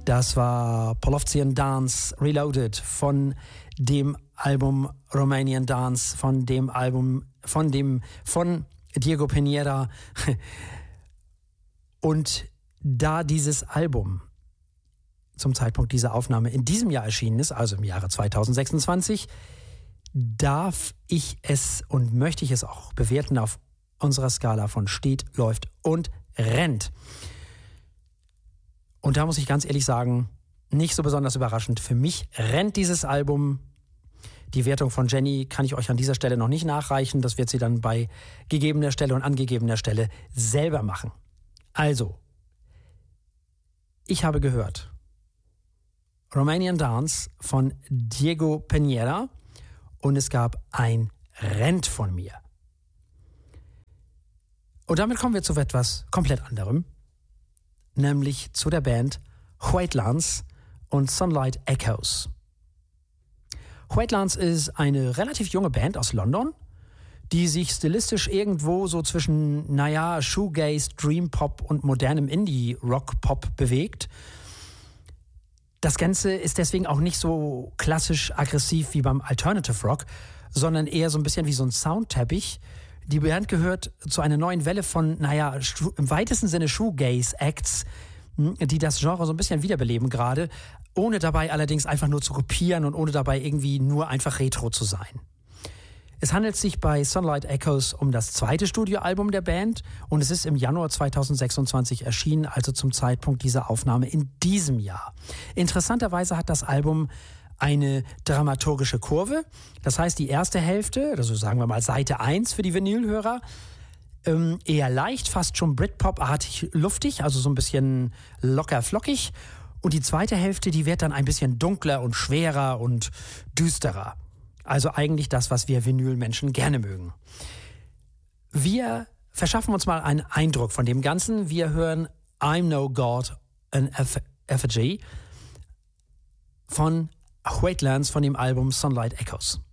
Das war Polovtsian Dance Reloaded von dem Album Romanian Dance, von Diego Piñera. Und da dieses Album zum Zeitpunkt dieser Aufnahme in diesem Jahr erschienen ist, also im Jahre 2026, darf ich es und möchte ich es auch bewerten auf unserer Skala von steht, läuft und rennt. Und da muss ich ganz ehrlich sagen, nicht so besonders überraschend. Für mich rennt dieses Album. Die Wertung von Jenny kann ich euch an dieser Stelle noch nicht nachreichen. Das wird sie dann bei gegebener Stelle und angegebener Stelle selber machen. Also, ich habe gehört Romanian Dance von Diego Piñera und es gab ein Rennt von mir. Und damit kommen wir zu etwas komplett anderem, nämlich zu der Band Whitelands und Sunlight Echoes. Whitelands ist eine relativ junge Band aus London, die sich stilistisch irgendwo so zwischen, Shoegaze, Dream Pop und modernem Indie-Rock-Pop bewegt. Das Ganze ist deswegen auch nicht so klassisch aggressiv wie beim Alternative Rock, sondern eher so ein bisschen wie so ein Soundteppich. Die Band gehört zu einer neuen Welle von, im weitesten Sinne Shoegaze-Acts, die das Genre so ein bisschen wiederbeleben gerade, ohne dabei allerdings einfach nur zu kopieren und ohne dabei irgendwie nur einfach Retro zu sein. Es handelt sich bei Sunlight Echoes um das zweite Studioalbum der Band und es ist im Januar 2026 erschienen, also zum Zeitpunkt dieser Aufnahme in diesem Jahr. Interessanterweise hat das Album eine dramaturgische Kurve. Das heißt, die erste Hälfte, also sagen wir mal Seite 1 für die Vinylhörer, eher leicht, fast schon Britpop-artig luftig, also so ein bisschen locker flockig. Und die zweite Hälfte, die wird dann ein bisschen dunkler und schwerer und düsterer. Also eigentlich das, was wir Vinylmenschen gerne mögen. Wir verschaffen uns mal einen Eindruck von dem Ganzen. Wir hören I'm No God, an Effigy von Whitelands von dem Album Sunlight Echoes.